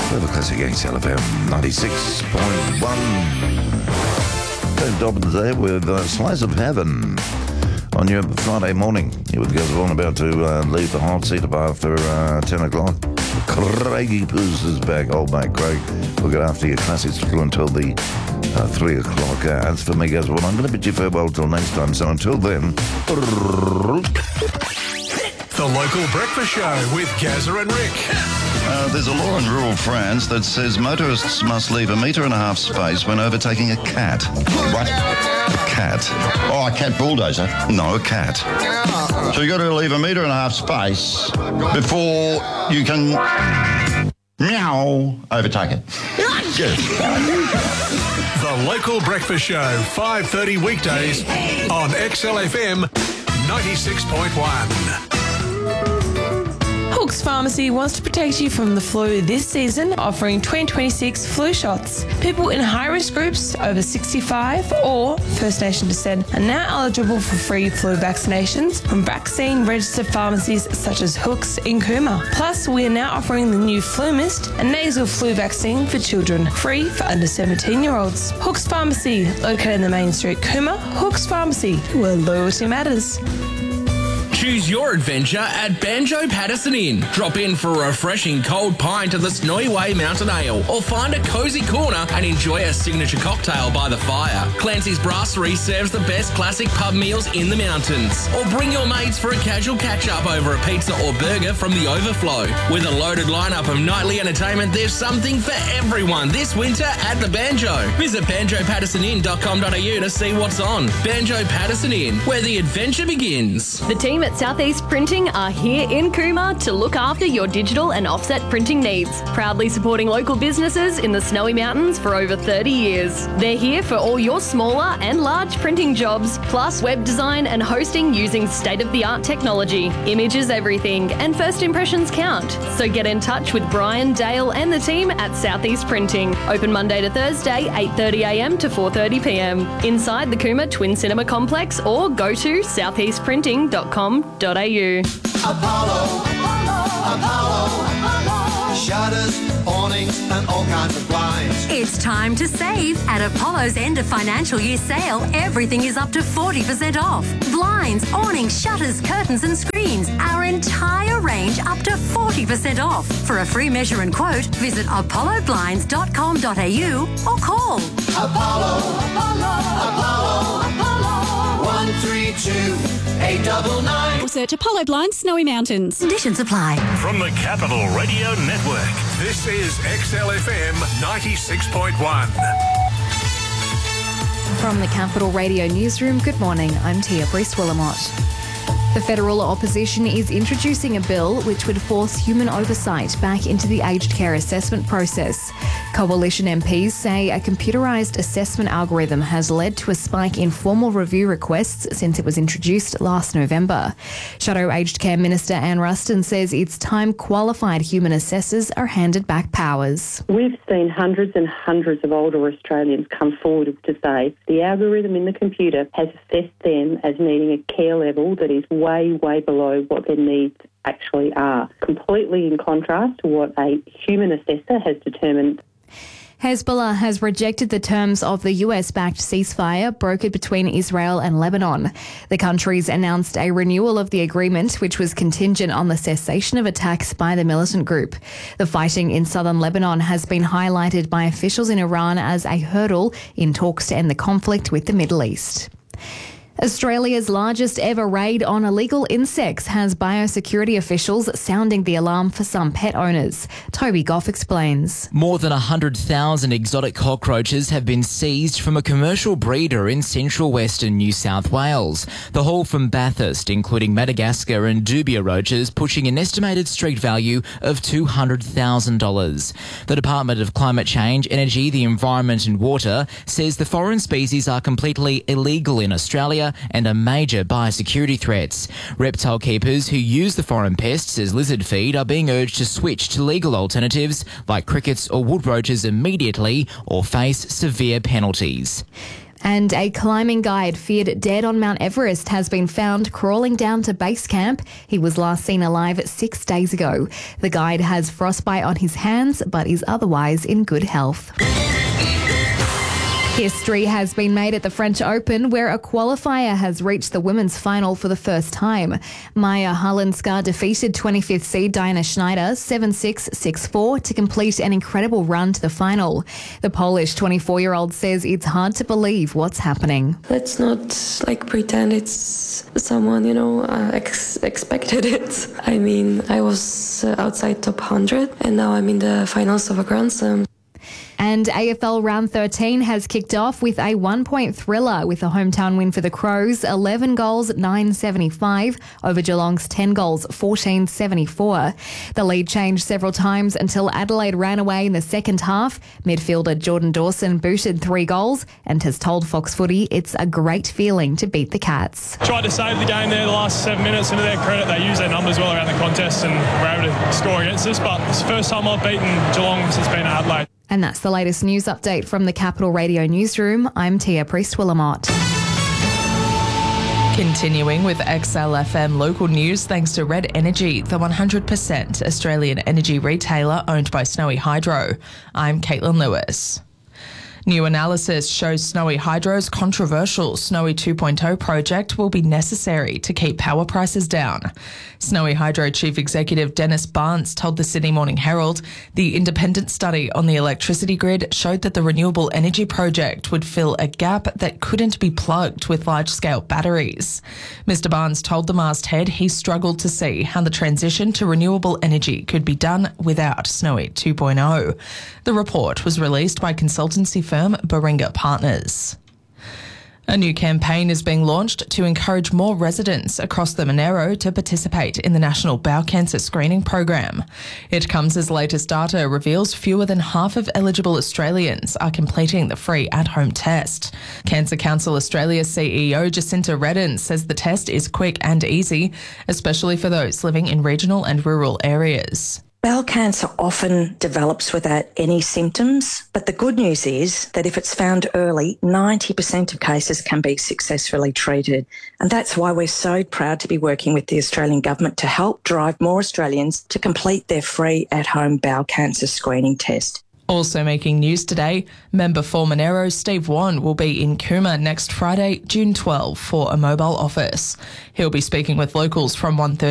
The classic XLFM 96.1. Dave Dobbins there with Slice of Heaven on your Friday morning. Here with Gaz Vaughan about to leave the hot seat after 10 o'clock. Craigie Poos is back. Old mate Craig will get after your classics through until the 3 o'clock. As for me, Gaz Vaughan, I'm going to bid you farewell till next time. So until then... The Local Breakfast Show with Gazza and Rick. There's a law in rural France that says motorists must leave 1.5 metre space when overtaking a cat. What? A cat. Oh, a cat bulldozer. No, a cat. So you got to leave 1.5 metre space before you can meow overtake it. Yes. The Local Breakfast Show, 5:30 weekdays on XLFM 96.1. Hooks Pharmacy wants to protect you from the flu this season, offering 2026 flu shots. People in high-risk groups over 65 or First Nation descent are now eligible for free flu vaccinations from vaccine-registered pharmacies such as Hooks in Cooma. Plus, we are now offering the new Flu Mist, a nasal flu vaccine for children, free for under 17-year-olds. Hooks Pharmacy, located in the Main Street, Cooma. Hooks Pharmacy, where loyalty matters. Choose your adventure at Banjo Patterson Inn. Drop in for a refreshing cold pint of the Snowy Way Mountain Ale, or find a cosy corner and enjoy a signature cocktail by the fire. Clancy's Brasserie serves the best classic pub meals in the mountains. Or bring your mates for a casual catch-up over a pizza or burger from the Overflow. With a loaded lineup of nightly entertainment, there's something for everyone this winter at the Banjo. Visit banjopattersoninn.com.au to see what's on. Banjo Patterson Inn, where the adventure begins. The team at Southeast Printing are here in Cooma to look after your digital and offset printing needs, proudly supporting local businesses in the Snowy Mountains for over 30 years. They're here for all your smaller and large printing jobs, plus web design and hosting using state-of-the-art technology. Image is everything, and first impressions count. So get in touch with Brian, Dale and the team at Southeast Printing. Open Monday to Thursday, 8:30am to 4:30pm. Inside the Cooma Twin Cinema Complex, or go to southeastprinting.com.au. Apollo, shutters, awnings and all kinds of blinds. It's time to save. At Apollo's end of financial year sale, everything is up to 40% off. Blinds, awnings, shutters, curtains and screens. Our entire range up to 40% off. For a free measure and quote, visit apolloblinds.com.au or call Apollo, 132-899. Or search Apollo Blinds Snowy Mountains. Conditions apply. From the Capital Radio Network, this is XLFM 96.1. From the Capital Radio Newsroom, good morning. I'm Tia Priest-Willamot. The federal opposition is introducing a bill which would force human oversight back into the aged care assessment process. Coalition MPs say a computerised assessment algorithm has led to a spike in formal review requests since it was introduced last November. Shadow Aged Care Minister Anne Ruston says it's time qualified human assessors are handed back powers. We've seen hundreds and hundreds of older Australians come forward to say the algorithm in the computer has assessed them as needing a care level that is way, way below what their needs actually are, completely in contrast to what a human assessor has determined. Hezbollah has rejected the terms of the US-backed ceasefire brokered between Israel and Lebanon. The countries announced a renewal of the agreement, which was contingent on the cessation of attacks by the militant group. The fighting in southern Lebanon has been highlighted by officials in Iran as a hurdle in talks to end the conflict with the Middle East. Australia's largest ever raid on illegal insects has biosecurity officials sounding the alarm for some pet owners. Toby Goff explains. More than 100,000 exotic cockroaches have been seized from a commercial breeder in central western New South Wales. The haul from Bathurst, including Madagascar and dubia roaches, pushing an estimated street value of $200,000. The Department of Climate Change, Energy, the Environment and Water says the foreign species are completely illegal in Australia and are major biosecurity threats. Reptile keepers who use the foreign pests as lizard feed are being urged to switch to legal alternatives like crickets or wood roaches immediately or face severe penalties. And a climbing guide feared dead on Mount Everest has been found crawling down to base camp. He was last seen alive 6 days ago. The guide has frostbite on his hands but is otherwise in good health. History has been made at the French Open, where a qualifier has reached the women's final for the first time. Maya Halinska defeated 25th seed Diana Schneider 7-6, 6-4 to complete an incredible run to the final. The Polish 24-year-old says it's hard to believe what's happening. Let's not pretend it's someone, expected it. I mean, I was outside top 100 and now I'm in the finals of a Grand Slam. And AFL Round 13 has kicked off with a 1-point thriller with a hometown win for the Crows, 11 goals, 9.75 over Geelong's 10 goals, 14.74. The lead changed several times until Adelaide ran away in the second half. Midfielder Jordan Dawson booted 3 goals and has told Fox Footy it's a great feeling to beat the Cats. Tried to save the game there the last 7 minutes, and to their credit, they used their numbers well around the contest and were able to score against us. But it's the first time I've beaten Geelong since being at Adelaide. And that's the latest news update from the Capital Radio Newsroom. I'm Tia Priest-Willamott. Continuing with XLFM local news, thanks to Red Energy, the 100% Australian energy retailer owned by Snowy Hydro. I'm Caitlin Lewis. New analysis shows Snowy Hydro's controversial Snowy 2.0 project will be necessary to keep power prices down. Snowy Hydro Chief Executive Dennis Barnes told the Sydney Morning Herald the independent study on the electricity grid showed that the renewable energy project would fill a gap that couldn't be plugged with large-scale batteries. Mr Barnes told the masthead he struggled to see how the transition to renewable energy could be done without Snowy 2.0. The report was released by consultancy firm Baringa Partners. A new campaign is being launched to encourage more residents across the Monero to participate in the National Bowel Cancer Screening Program. It comes as latest data reveals fewer than half of eligible Australians are completing the free at-home test. Cancer Council Australia CEO Jacinta Redden says the test is quick and easy, especially for those living in regional and rural areas. Bowel cancer often develops without any symptoms, but the good news is that if it's found early, 90% of cases can be successfully treated. And that's why we're so proud to be working with the Australian Government to help drive more Australians to complete their free at-home bowel cancer screening test. Also making news today, member for Monero Steve Wan will be in Cooma next Friday, June 12, for a mobile office. He'll be speaking with locals from 1:30